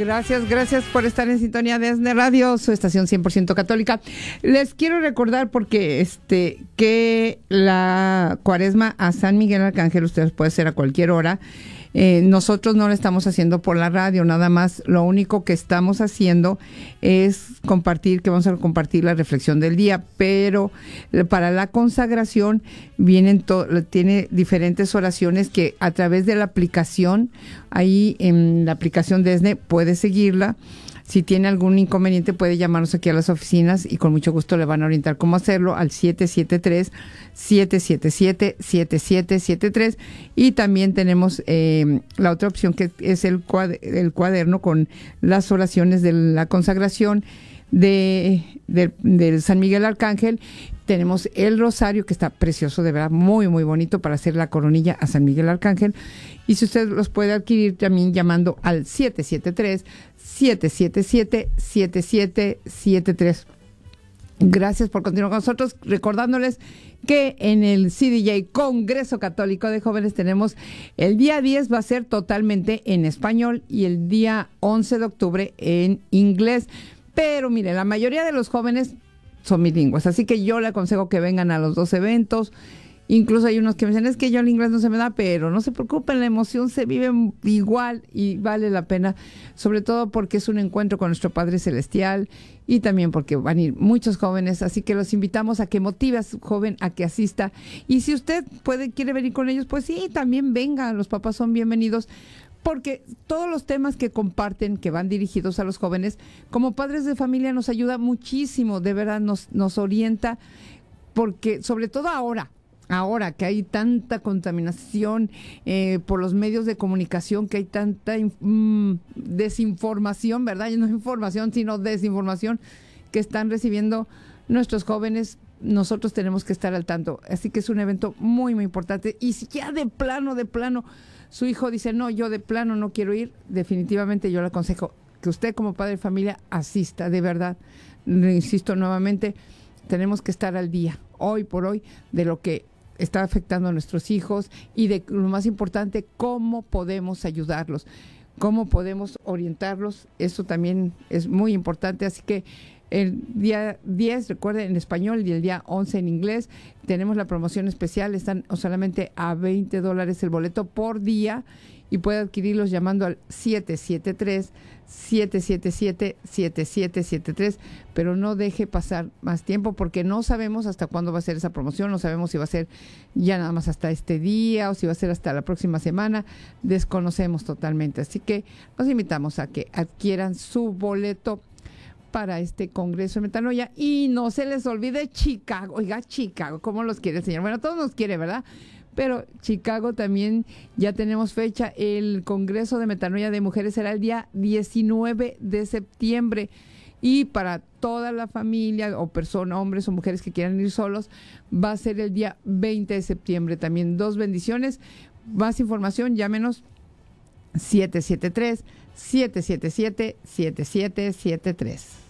Gracias por estar en sintonía de ESNE Radio, su estación 100% católica. Les quiero recordar porque que la Cuaresma a San Miguel Arcángel ustedes puede ser a cualquier hora. Nosotros no lo estamos haciendo por la radio, nada más. Lo único que estamos haciendo es compartir, que vamos a compartir la reflexión del día, pero para la consagración tiene diferentes oraciones que a través de la aplicación, ahí en la aplicación de ESNE puede seguirla. Si tiene algún inconveniente puede llamarnos aquí a las oficinas y con mucho gusto le van a orientar cómo hacerlo al 773-777-7773. Y también tenemos la otra opción que es el cuaderno con las oraciones de la consagración del San Miguel Arcángel. Tenemos el rosario que está precioso, de verdad, muy muy bonito para hacer la coronilla a San Miguel Arcángel. Y si usted los puede adquirir también llamando al 773-777-7773. Gracias por continuar con nosotros, recordándoles que en el CDJ Congreso Católico de Jóvenes tenemos el día 10 va a ser totalmente en español y el día 11 de octubre en inglés. Pero mire, la mayoría de los jóvenes son bilingües, así que yo le aconsejo que vengan a los dos eventos. Incluso hay unos que me dicen, es que yo el inglés no se me da, pero no se preocupen, la emoción se vive igual y vale la pena, sobre todo porque es un encuentro con nuestro Padre Celestial y también porque van a ir muchos jóvenes, así que los invitamos a que motive a su joven a que asista. Y si usted quiere venir con ellos, pues sí, también venga, los papás son bienvenidos, porque todos los temas que comparten, que van dirigidos a los jóvenes, como padres de familia nos ayuda muchísimo, de verdad nos orienta, porque sobre todo ahora que hay tanta contaminación por los medios de comunicación, que hay tanta desinformación, ¿verdad? Y no información, sino desinformación que están recibiendo nuestros jóvenes, nosotros tenemos que estar al tanto. Así que es un evento muy, muy importante. Y si ya de plano, su hijo dice, no, yo de plano no quiero ir, definitivamente yo le aconsejo que usted como padre de familia asista, de verdad. Le insisto nuevamente, tenemos que estar al día, hoy por hoy, de lo que está afectando a nuestros hijos y de lo más importante, cómo podemos ayudarlos, cómo podemos orientarlos. Eso también es muy importante. Así que el día 10, recuerden, en español, y el día 11 en inglés. Tenemos la promoción especial, están solamente a $20 el boleto por día y puede adquirirlos llamando al 773-777-7773, pero no deje pasar más tiempo porque no sabemos hasta cuándo va a ser esa promoción, no sabemos si va a ser ya nada más hasta este día o si va a ser hasta la próxima semana, desconocemos totalmente. Así que los invitamos a que adquieran su boleto para este Congreso de Metanoia. Y no se les olvide Chicago. Oiga, Chicago, ¿cómo los quiere el Señor? Bueno, todos nos quiere, ¿verdad? Pero Chicago también ya tenemos fecha. El Congreso de Metanoia de Mujeres será el día 19 de septiembre. Y para toda la familia o persona, hombres o mujeres que quieran ir solos, va a ser el día 20 de septiembre. También 2 bendiciones. Más información, llámenos 773-777-7773.